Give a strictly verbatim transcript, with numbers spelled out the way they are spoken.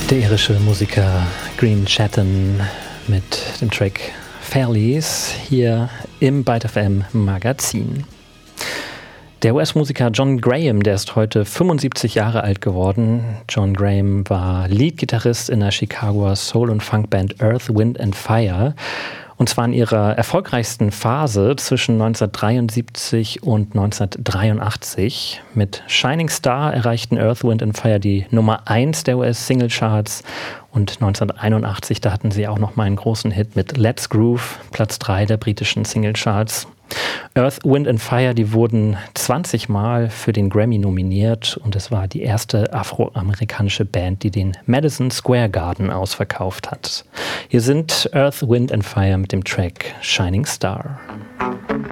Der irische Musiker Green Chatton mit dem Track Fairlies hier im Byte F M Magazin. Der U S-Musiker John Graham, der ist heute fünfundsiebzig Jahre alt geworden. John Graham war Leadgitarrist in der Chicagoer Soul- und Funkband Earth, Wind and Fire. Und zwar in ihrer erfolgreichsten Phase zwischen neunzehnhundertdreiundsiebzig und neunzehnhundertdreiundachtzig. Mit Shining Star erreichten Earth, Wind and Fire die Nummer eins der U S-Singlecharts. Und neunzehnhunderteinundachtzig, da hatten sie auch noch mal einen großen Hit mit Let's Groove, Platz drei der britischen Singlecharts. Earth, Wind and Fire, die wurden zwanzig Mal für den Grammy nominiert und es war die erste afroamerikanische Band, die den Madison Square Garden ausverkauft hat. Hier sind Earth, Wind and Fire mit dem Track Shining Star.